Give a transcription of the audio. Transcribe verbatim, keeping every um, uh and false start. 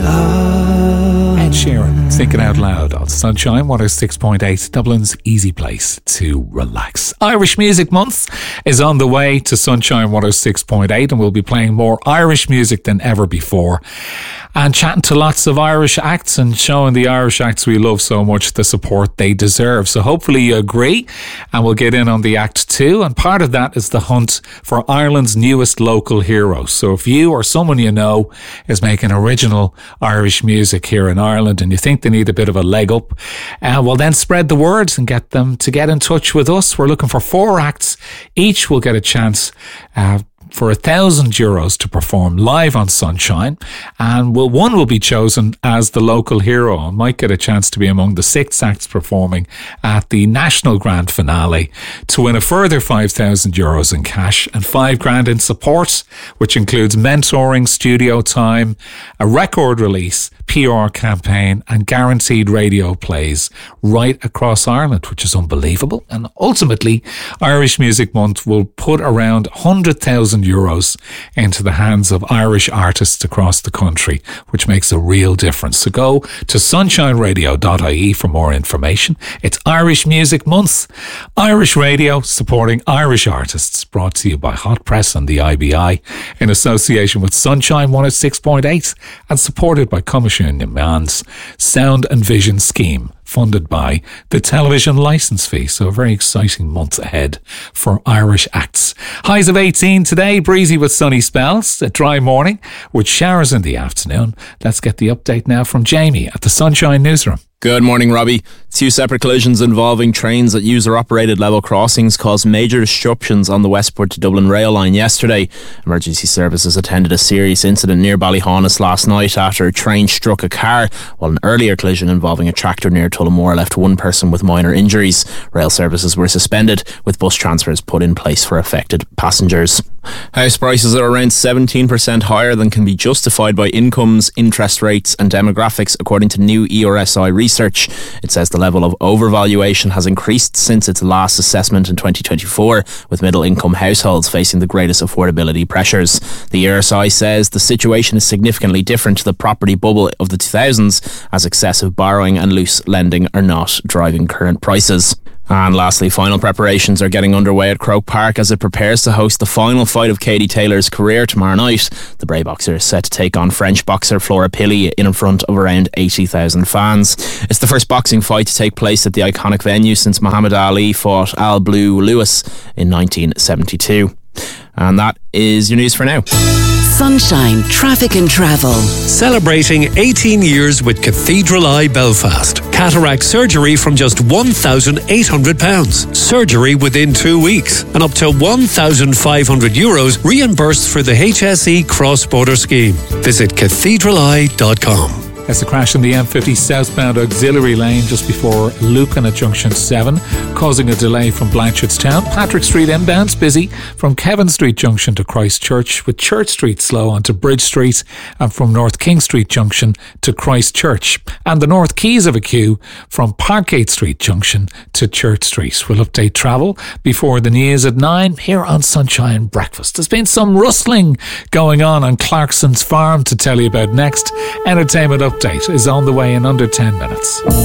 Ed Sheeran, thinking out loud on Sunshine one oh six point eight, Dublin's easy place to relax. Irish Music Month is on the way to Sunshine one oh six point eight, and we'll be playing more Irish music than ever before, and chatting to lots of Irish acts and showing the Irish acts we love so much the support they deserve. So hopefully you agree, and we'll get in on the act too. And part of that is the hunt for Ireland's newest local hero. So if you or someone you know is making original Irish music here in Ireland and you think they need a bit of a leg up, uh, well then spread the word and get them to get in touch with us. We're looking for four acts. Each will get a chance uh, for a thousand euros to perform live on Sunshine, and will one will be chosen as the local hero and might get a chance to be among the six acts performing at the national grand finale to win a further five thousand euros in cash and five grand in support, which includes mentoring, studio time, a record release, P R campaign and guaranteed radio plays right across Ireland, which is unbelievable. And ultimately, Irish Music Month will put around one hundred thousand euros into the hands of Irish artists across the country, which makes a real difference. So go to sunshine radio dot I E for more information. It's Irish Music Month. Irish radio supporting Irish artists, brought to you by Hot Press and the I B I in association with Sunshine one oh six point eight and supported by Commission Man's Sound and Vision Scheme, funded by the television licence fee. So a very exciting month ahead for Irish acts. Highs of eighteen today, breezy with sunny spells, a dry morning with showers in the afternoon. Let's get the update now from Jamie at the Sunshine Newsroom. Good morning, Robbie. Two separate collisions involving trains at user-operated level crossings caused major disruptions on the Westport to Dublin rail line yesterday. Emergency services attended a serious incident near Ballyhaunis last night after a train struck a car, while an earlier collision involving a tractor near Tullamore left one person with minor injuries. Rail services were suspended, with bus transfers put in place for affected passengers. House prices are around seventeen percent higher than can be justified by incomes, interest rates and demographics, according to new E R S I research. It says the level of overvaluation has increased since its last assessment in twenty twenty-four, with middle income households facing the greatest affordability pressures. The E R S I says the situation is significantly different to the property bubble of the two thousands, as excessive borrowing and loose lending are not driving current prices. And lastly, final preparations are getting underway at Croke Park as it prepares to host the final fight of Katie Taylor's career tomorrow night. The Bray boxer is set to take on French boxer Flora Pili in front of around eighty thousand fans. It's the first boxing fight to take place at the iconic venue since Muhammad Ali fought Al Blue Lewis in nineteen seventy-two. And that is your news for now. Sunshine Traffic and Travel. Celebrating eighteen years with Cathedral Eye Belfast. Cataract surgery from just one thousand eight hundred pounds. Surgery within two weeks. And up to one thousand five hundred euros reimbursed for the H S E cross-border scheme. Visit cathedral eye dot com. There's a crash in the M fifty southbound auxiliary lane just before Lucan at junction seven, causing a delay from Blanchardstown. Patrick Street inbound's busy from Kevin Street junction to Christchurch, with Church Street slow onto Bridge Street and from North King Street junction to Christchurch. And the North Keys of a queue from Parkgate Street junction to Church Street. We'll update travel before the news at nine here on Sunshine Breakfast. There's been some rustling going on on Clarkson's farm to tell you about next. Entertainment update is on the way in under ten minutes.